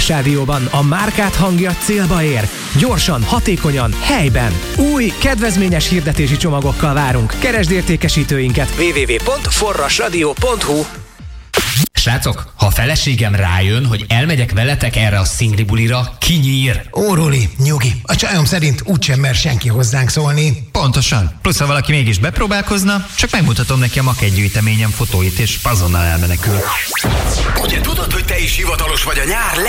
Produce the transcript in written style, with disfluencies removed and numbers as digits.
Forrás Rádióban a márkád hangja célba ér. Gyorsan, hatékonyan, helyben. Új, kedvezményes hirdetési csomagokkal várunk. Keresd értékesítőinket www.forrasradio.hu. Srácok, ha a feleségem rájön, hogy elmegyek veletek erre a szingli bulira, kinyír. Ó, Roli, nyugi. A csajom szerint úgysem mer senki hozzánk szólni. Pontosan. Plusz, ha valaki mégis bepróbálkozna, csak megmutatom neki a makettgyűjteményem fotóit, és azonnal elmenekül. Ugye tudod, hogy te is hivatalos vagy a nyár